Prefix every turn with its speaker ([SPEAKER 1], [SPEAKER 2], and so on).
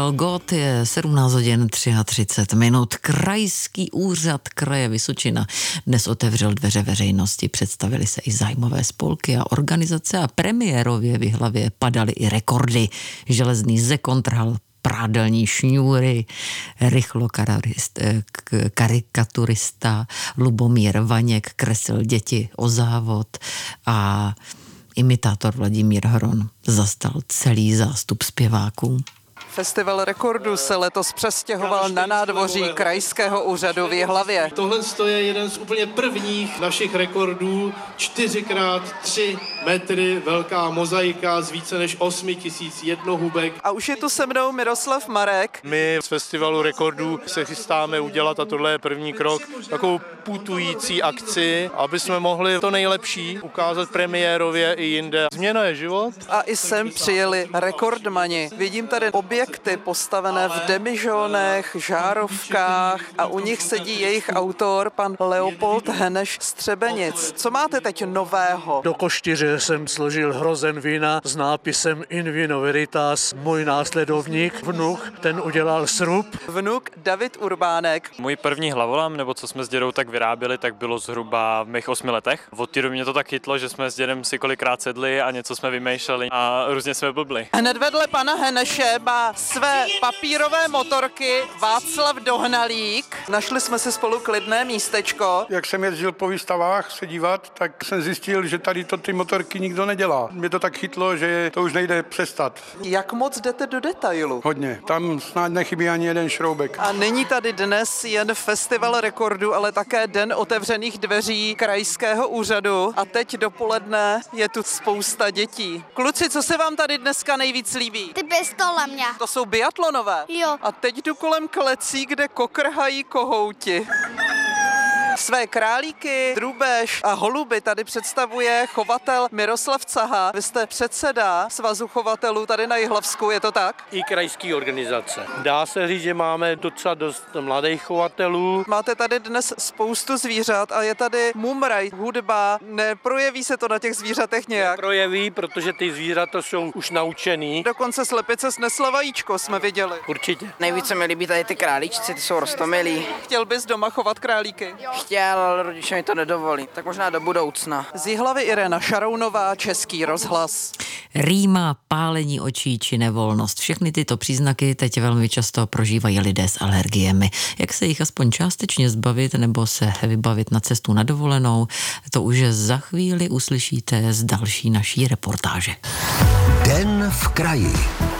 [SPEAKER 1] Karel Gott, je 17 hodin 33 minut. Krajský úřad kraje Vysočina dnes otevřel dveře veřejnosti. Představili se i zájmové spolky a organizace a premiérově v hlavě padaly i rekordy. Železný zekon trhal prádelní šňůry, karikaturista Lubomír Vaněk kreslil děti o závod a imitátor Vladimír Hron zastal celý zástup zpěváků.
[SPEAKER 2] Festival rekordů se letos přestěhoval na nádvoří Krajského úřadu v Jihlavě.
[SPEAKER 3] Tohle je jeden z úplně prvních našich rekordů. 4x3 metry velká mozaika z více než 8 000 jednohubek.
[SPEAKER 2] A už je tu se mnou Miroslav Marek.
[SPEAKER 3] My z Festivalu rekordů se chystáme udělat, a tohle je první krok, takovou putující akci, aby jsme mohli to nejlepší ukázat premiérově i jinde. Změna je život.
[SPEAKER 2] A i sem přijeli rekordmani. Vidím tady objekty postavené v demižónech, žárovkách a u nich sedí jejich autor, pan Leopold Heneš z Třebenic. Co máte teď nového?
[SPEAKER 4] Do koštěře jsem složil hrozen vína s nápisem In vino veritas. Můj následovník, vnuk, ten udělal srub.
[SPEAKER 2] Vnuk David Urbánek.
[SPEAKER 5] Můj první hlavolam, nebo co jsme s dědou tak vyráběli, tak bylo zhruba v mých 8 letech. Od té doby mě to tak chytlo, že jsme s dědem si kolikrát sedli a něco jsme vymýšleli a různě jsme blbli.
[SPEAKER 2] Hned vedle pana Heneše má své papírové motorky Václav Dohnalík. Našli jsme si spolu klidné místečko.
[SPEAKER 6] Jak jsem jezdil po výstavách se dívat, tak jsem zjistil, že tady to ty motorky nikdo nedělá. Mě to tak chytlo, že to už nejde přestat.
[SPEAKER 2] Jak moc jdete do detailu?
[SPEAKER 6] Hodně. Tam snad nechybí ani jeden šroubek.
[SPEAKER 2] A není tady dnes jen festival rekordů, ale také den otevřených dveří Krajského úřadu. A teď dopoledne je tu spousta dětí. Kluci, co se vám tady dneska nejvíc líbí?
[SPEAKER 7] Ty pistole mě.
[SPEAKER 2] To jsou biatlonové?
[SPEAKER 7] Jo.
[SPEAKER 2] A teď jdu kolem klecí, kde kokrhají kohouti. Své králíky, drůbež a holuby tady představuje chovatel Miroslav Caha. Vy jste předseda Svazu chovatelů tady na Jihlavsku, je to tak?
[SPEAKER 8] I krajský organizace. Dá se říct, že máme docela dost mladých chovatelů.
[SPEAKER 2] Máte tady dnes spoustu zvířat a je tady mumraj, hudba. Neprojeví se to na těch zvířatech nějak?
[SPEAKER 8] Projeví, protože ty zvířata jsou už naučený.
[SPEAKER 2] Dokonce slepice snesla vajíčko, jsme viděli.
[SPEAKER 8] Určitě.
[SPEAKER 9] Nejvíce mi líbí tady ty králíčci, ty jsou roztomilí.
[SPEAKER 2] Chtěl bys doma chovat králíky?
[SPEAKER 9] Chtěl, ale rodiče mi to nedovolí. Tak možná do budoucna.
[SPEAKER 2] Z Jihlavy Irena Šarounová, Český rozhlas.
[SPEAKER 1] Rýma, pálení očí či nevolnost. Všechny tyto příznaky teď velmi často prožívají lidé s alergiemi. Jak se jich aspoň částečně zbavit nebo se vybavit na cestu na dovolenou, to už za chvíli uslyšíte z další naší reportáže.
[SPEAKER 10] Den v kraji.